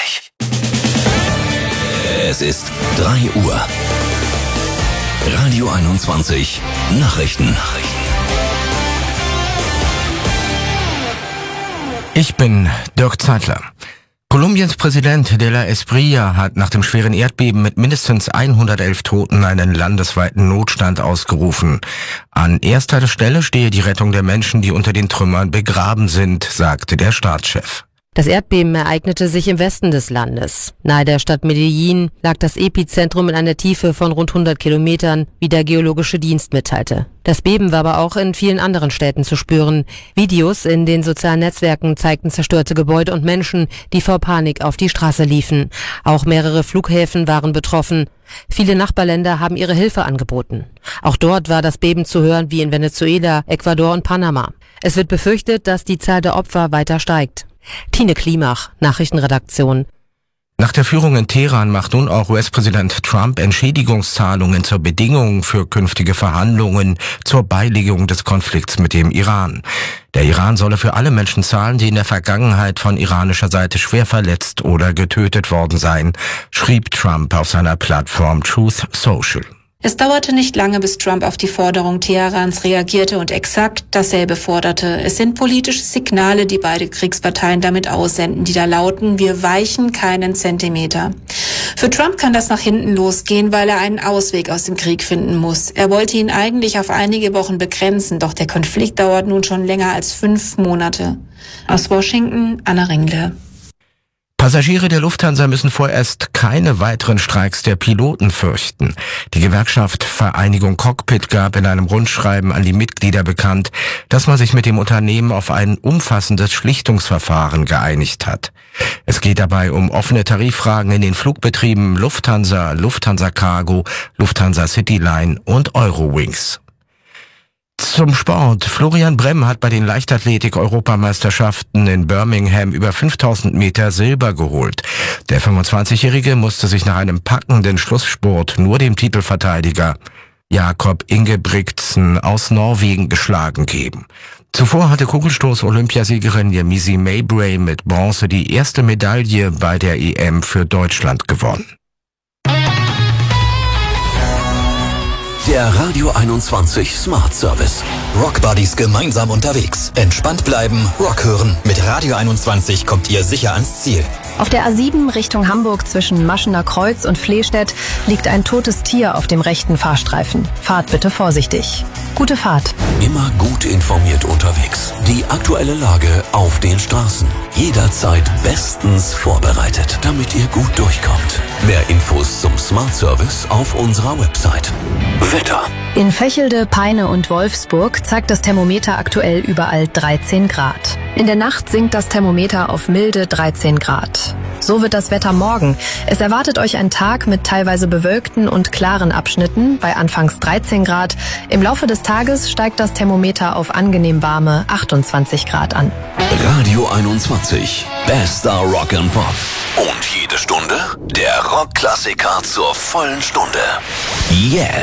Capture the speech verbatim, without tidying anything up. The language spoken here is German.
gleich. Es ist drei Uhr. Radio einundzwanzig Nachrichten. Ich bin Dirk Zeitler. Kolumbiens Präsident de la Espriella hat nach dem schweren Erdbeben mit mindestens hundertelf Toten einen landesweiten Notstand ausgerufen. An erster Stelle stehe die Rettung der Menschen, die unter den Trümmern begraben sind, sagte der Staatschef. Das Erdbeben ereignete sich im Westen des Landes. Nahe der Stadt Medellin lag das Epizentrum in einer Tiefe von rund hundert Kilometern, wie der Geologische Dienst mitteilte. Das Beben war aber auch in vielen anderen Städten zu spüren. Videos in den sozialen Netzwerken zeigten zerstörte Gebäude und Menschen, die vor Panik auf die Straße liefen. Auch mehrere Flughäfen waren betroffen. Viele Nachbarländer haben ihre Hilfe angeboten. Auch dort war das Beben zu hören wie in Venezuela, Ecuador und Panama. Es wird befürchtet, dass die Zahl der Opfer weiter steigt. Tine Klimach, Nachrichtenredaktion. Nach der Führung in Teheran macht nun auch U S-Präsident Trump Entschädigungszahlungen zur Bedingung für künftige Verhandlungen zur Beilegung des Konflikts mit dem Iran. Der Iran solle für alle Menschen zahlen, die in der Vergangenheit von iranischer Seite schwer verletzt oder getötet worden seien, schrieb Trump auf seiner Plattform Truth Social. Es dauerte nicht lange, bis Trump auf die Forderung Teherans reagierte und exakt dasselbe forderte. Es sind politische Signale, die beide Kriegsparteien damit aussenden, die da lauten: Wir weichen keinen Zentimeter. Für Trump kann das nach hinten losgehen, weil er einen Ausweg aus dem Krieg finden muss. Er wollte ihn eigentlich auf einige Wochen begrenzen, doch der Konflikt dauert nun schon länger als fünf Monate. Aus Washington, Anna Ringle. Passagiere der Lufthansa müssen vorerst keine weiteren Streiks der Piloten fürchten. Die Gewerkschaft Vereinigung Cockpit gab in einem Rundschreiben an die Mitglieder bekannt, dass man sich mit dem Unternehmen auf ein umfassendes Schlichtungsverfahren geeinigt hat. Es geht dabei um offene Tariffragen in den Flugbetrieben Lufthansa, Lufthansa Cargo, Lufthansa Cityline und Eurowings. Zum Sport. Florian Bremm hat bei den Leichtathletik-Europameisterschaften in Birmingham über fünftausend Meter Silber geholt. Der fünfundzwanzigjährige musste sich nach einem packenden Schlussspurt nur dem Titelverteidiger Jakob Ingebrigtsen aus Norwegen geschlagen geben. Zuvor hatte Kugelstoß-Olympiasiegerin Yemisi Mabry mit Bronze die erste Medaille bei der E M für Deutschland gewonnen. Der Radio einundzwanzig Smart Service. Rock Buddies gemeinsam unterwegs. Entspannt bleiben, Rock hören. Mit Radio einundzwanzig kommt ihr sicher ans Ziel. Auf der A sieben Richtung Hamburg zwischen Maschener Kreuz und Flehstedt liegt ein totes Tier auf dem rechten Fahrstreifen. Fahrt bitte vorsichtig. Gute Fahrt. Immer gut informiert unterwegs. Die aktuelle Lage auf den Straßen. Jederzeit bestens vorbereitet, damit ihr gut durchkommt. Mehr Infos zum Smart Service auf unserer Website. Wetter. In Vechelde, Peine und Wolfsburg zeigt das Thermometer aktuell überall dreizehn Grad. In der Nacht sinkt das Thermometer auf milde dreizehn Grad. So wird das Wetter morgen. Es erwartet euch ein Tag mit teilweise bewölkten und klaren Abschnitten bei anfangs dreizehn Grad. Im Laufe des Tages steigt das Thermometer auf angenehm warme achtundzwanzig Grad an. Radio einundzwanzig. Bester Rock and Pop. Und jede Stunde der Rockklassiker zur vollen Stunde. Jetzt.